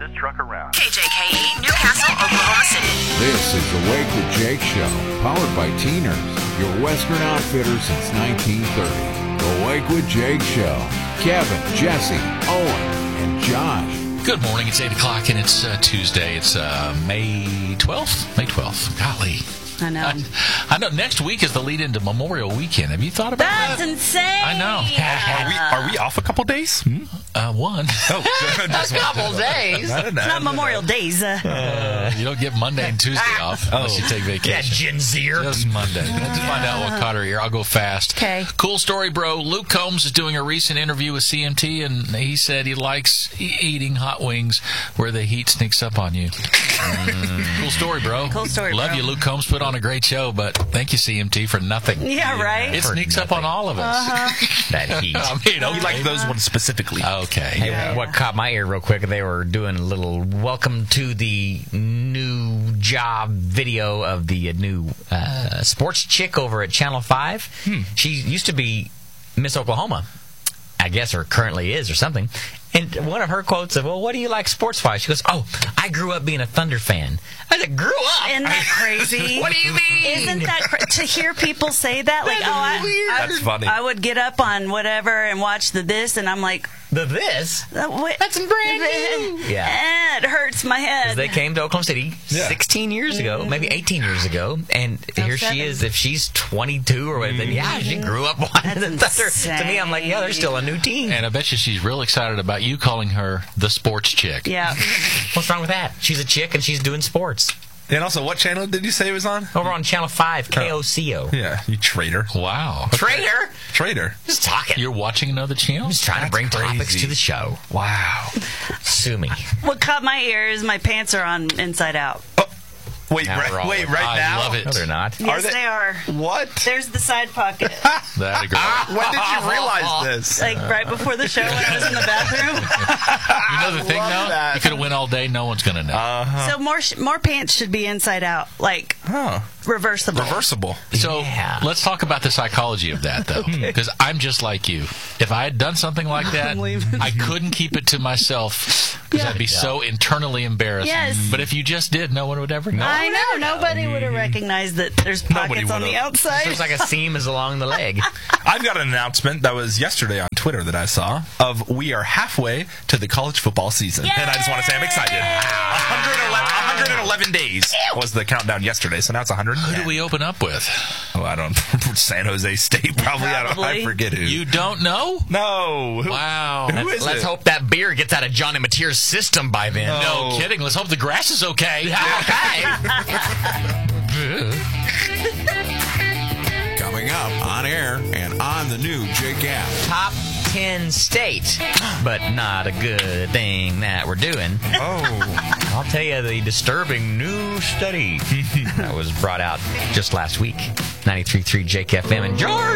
this truck around. KJKE, Newcastle, Oklahoma City. This is the Wake with Jake Show, powered by Teeners, your Western outfitter since 1930. The Wake with Jake Show. Kevin, Jesse, Owen, and Josh. Good morning. It's 8 o'clock, and it's Tuesday. It's May 12th? May 12th. Golly. I know. I know. Next week is the lead into Memorial Weekend. Have you thought about that? That's insane. I know. Are we off a couple days? One. Oh, A couple days. It's not Memorial Days. You don't get Monday and Tuesday off unless you take vacation. Yeah, Gen Zer. Just Monday. Let's find out what caught her ear. I'll go fast. Okay. Cool story, bro. Luke Combs is doing a recent interview with CMT, and he said he likes eating hot wings where the heat sneaks up on you. Cool story, bro. Cool story, Love bro. you, Luke Combs. Put on a great show, but thank you, CMT, for nothing. Yeah, right? It sneaks up on all of us. That heat. I mean, okay. You like those ones specifically. Okay. Hey, what caught my ear real quick, they were doing a little welcome to the new job video of the new sports chick over at Channel 5. She used to be Miss Oklahoma, I guess, or currently is or something. And one of her quotes of, well, what do you like sports-wise? She goes, oh, I grew up being a Thunder fan. I said, grew up? Isn't that crazy? What do you mean? Isn't that to hear people say that? Like, That's funny. I would get up on whatever and watch the this, and I'm like, The this? what? That's brand new. Yeah. It hurts my head. They came to Oklahoma City 16 years ago, maybe 18 years ago, and here she is. If she's 22 or whatever, then yeah, she grew up watching the Thunder. To me, I'm like, yeah, they're still a new team. And I bet you she's real excited about you calling her the sports chick. Yeah. What's wrong with that? She's a chick and she's doing sports. And also, what channel did you say it was on? Over on Channel 5, KOCO. Yeah, you traitor. Wow. Traitor? Just talking. You're watching another channel? I'm just trying to bring topics to the show. Wow. Sue me. What caught my ear is my pants are on inside out. Wait, Now we're all- right I now? love it. No, they're not. Yes, they- they are. What? There's the side pocket. That a girl. When did you realize this? Like right before the show when I was in the bathroom. You know the thing, love though? that. You could have went all day. No one's going to know. So more pants should be inside out, like reversible. Reversible. So Yeah. let's talk about the psychology of that, though, because I'm just like you. If I had done something like that, I'm leaving. I couldn't keep it to myself because I'd be so internally embarrassed. Yes. But if you just did, no one would ever know. I know. Nobody would have recognized that there's Nobody pockets on the would've. outside. Looks like a seam is along the leg. I've got an announcement that was yesterday on Twitter that I saw of we are halfway to the college football season. And I just want to say I'm excited. 111 days was the countdown yesterday, so now it's 110. Who do we open up with? Oh, I don't San Jose State, probably. I Probably. forget who. You don't know? No. Who, Wow. who is Let's it? hope that beer gets out of Johnny Mateer's system by then. No kidding. Let's hope the grass is okay. Coming up on air and on the new Jake app. Top 10 state, but not a good thing that we're doing. Oh. I'll tell you the disturbing new study that was brought out just last week. 93.3 Jake FM and George.